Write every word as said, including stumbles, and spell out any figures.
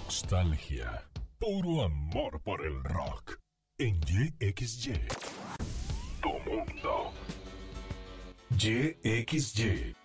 nostalgia, puro amor por el rock. En Y X Y, tu mundo. Y X Y,